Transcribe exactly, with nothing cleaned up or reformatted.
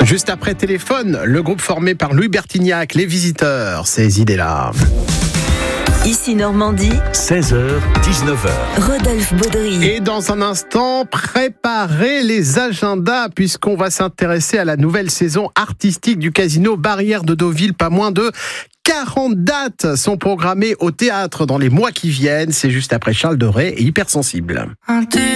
Juste après Téléphone, le groupe formé par Louis Bertignac, Les Visiteurs, ces idées-là. Ici Normandie, seize heures, dix-neuf heures. Rodolphe Baudry. Et dans un instant, préparez les agendas puisqu'on va s'intéresser à la nouvelle saison artistique du Casino Barrière de Deauville. Pas moins de quarante dates sont programmées au théâtre dans les mois qui viennent. C'est juste après Charles Doré et Hypersensible.